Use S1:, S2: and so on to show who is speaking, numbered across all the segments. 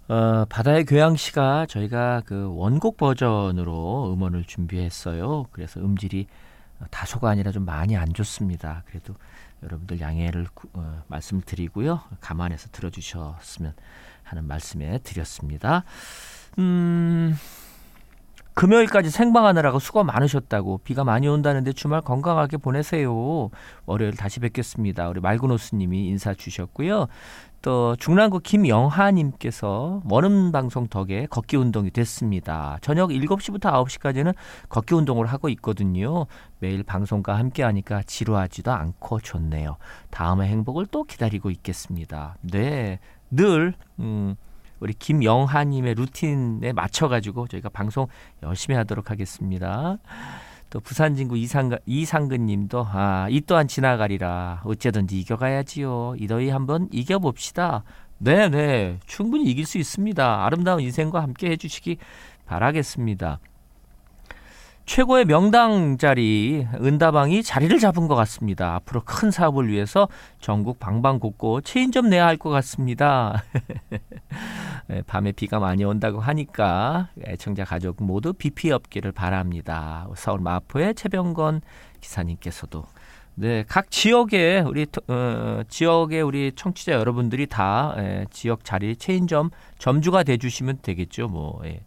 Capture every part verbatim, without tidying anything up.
S1: 어, 바다의 교양시가 저희가 그 원곡 버전으로 음원을 준비했어요. 그래서 음질이 다소가 아니라 좀 많이 안 좋습니다. 그래도 여러분들 양해를 어, 말씀드리고요. 감안해서 들어주셨으면 하는 말씀에 드렸습니다. 음... 금요일까지 생방하느라고 수고 많으셨다고, 비가 많이 온다는데 주말 건강하게 보내세요. 월요일 다시 뵙겠습니다. 우리 맑은호수님이 인사 주셨고요. 또 중랑구 김영하님께서 원음 방송 덕에 걷기 운동이 됐습니다. 저녁 일곱 시부터 아홉 시까지는 걷기 운동을 하고 있거든요. 매일 방송과 함께하니까 지루하지도 않고 좋네요. 다음의 행복을 또 기다리고 있겠습니다. 네, 늘 음, 우리 김영하님의 루틴에 맞춰가지고 저희가 방송 열심히 하도록 하겠습니다. 또 부산진구 이상근, 이상근님도 아, 이 또한 지나가리라. 어째든지 이겨가야지요. 이 더위 한번 이겨봅시다. 네네, 충분히 이길 수 있습니다. 아름다운 인생과 함께 해주시기 바라겠습니다. 최고의 명당 자리 은다방이 자리를 잡은 것 같습니다. 앞으로 큰 사업을 위해서 전국 방방곡곡 체인점 내야 할 것 같습니다. 밤에 비가 많이 온다고 하니까 애청자 가족 모두 비 피해 없기를 바랍니다. 서울 마포의 최병건 기사님께서도 네, 각 지역에 우리 어, 지역의 우리 청취자 여러분들이 다 예, 지역 자리 체인점 점주가 돼주시면 되겠죠. 뭐. 예.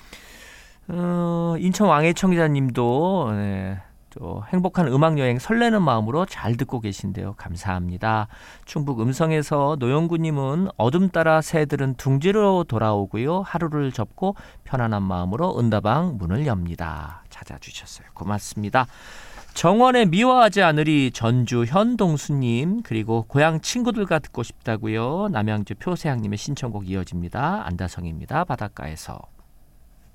S1: 어, 인천 왕의 청자님도 네, 또 행복한 음악여행 설레는 마음으로 잘 듣고 계신데요. 감사합니다. 충북 음성에서 노영구님은 어둠 따라 새들은 둥지로 돌아오고요. 하루를 접고 편안한 마음으로 은다방 문을 엽니다. 찾아주셨어요. 고맙습니다. 정원에 미워하지 않으리 전주 현동수님, 그리고 고향 친구들과 듣고 싶다고요. 남양주 표세양님의 신청곡 이어집니다. 안다성입니다. 바닷가에서.